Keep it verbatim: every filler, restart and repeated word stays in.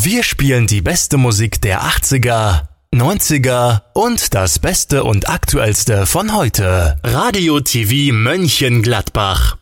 Wir spielen die beste Musik der achtziger, neunziger und das Beste und Aktuellste von heute. Radio T V Mönchengladbach.